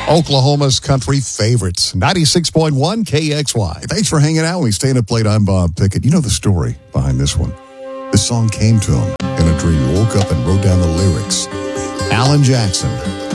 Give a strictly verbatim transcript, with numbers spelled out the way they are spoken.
Oklahoma's country favorites, ninety-six point one K X Y. Thanks for hanging out. We staying up late. I'm Bob Pickett. You know the story behind this one. This song came to him in a dream. He woke up and wrote down the lyrics. Alan Jackson,